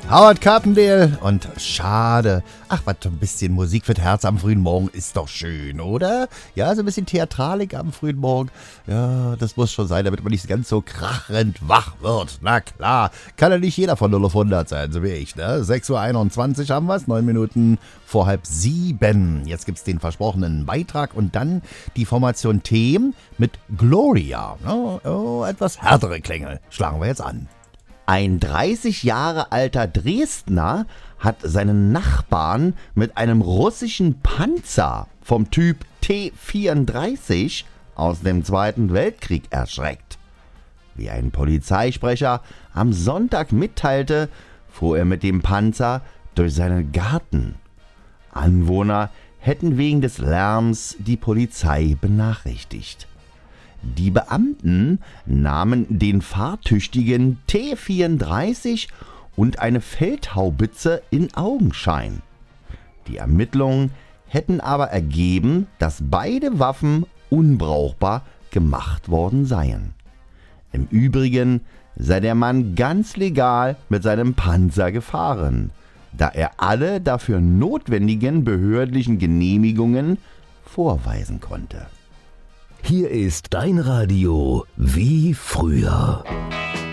Howard Carpendale und Schade. Ach, was, ein bisschen Musik fürs Herz am frühen Morgen ist doch schön, oder? Ja, so ein bisschen Theatralik am frühen Morgen. Ja, das muss schon sein, damit man nicht ganz so krachend wach wird. Na klar, kann ja nicht jeder von 0 auf 100 sein, so wie ich, ne? 6:21 Uhr haben wir es, 9 Minuten vor 6:30. Jetzt gibt's den versprochenen Beitrag und dann die Formation Themen mit Gloria. Etwas härtere Klänge schlagen wir jetzt an. Ein 30 Jahre alter Dresdner hat seinen Nachbarn mit einem russischen Panzer vom Typ T-34 aus dem Zweiten Weltkrieg erschreckt. Wie ein Polizeisprecher am Sonntag mitteilte, fuhr er mit dem Panzer durch seinen Garten. Anwohner hätten wegen des Lärms die Polizei benachrichtigt. Die Beamten nahmen den fahrtüchtigen T-34 und eine Feldhaubitze in Augenschein. Die Ermittlungen hätten aber ergeben, dass beide Waffen unbrauchbar gemacht worden seien. Im Übrigen sei der Mann ganz legal mit seinem Panzer gefahren, da er alle dafür notwendigen behördlichen Genehmigungen vorweisen konnte. Hier ist dein Radio wie früher.